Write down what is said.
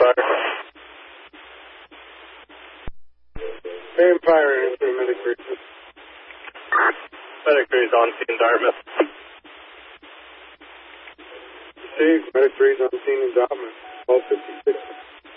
fire. Main fire into medic 3. Medic 3 is on scene, Dartmouth. Received. Medic 3 is on scene in Dartmouth. 1256.